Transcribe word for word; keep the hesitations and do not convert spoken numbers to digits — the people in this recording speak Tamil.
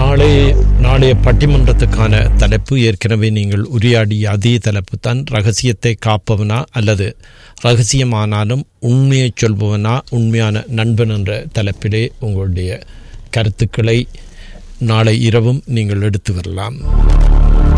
நாளை நாளைய பட்டிமன்றத்துக்கான தலைப்பு ஏற்கனவே நீங்கள் உரையாடிய அதே தலைப்பு தான். ரகசியத்தை காப்பவனா அல்லது ரகசியமானாலும் உண்மையை சொல்பவனா உண்மையான நண்பன் என்ற தலைப்பிலே உங்களுடைய கருத்துக்களை நாளை இரவும் நீங்கள் எடுத்து வரலாம்.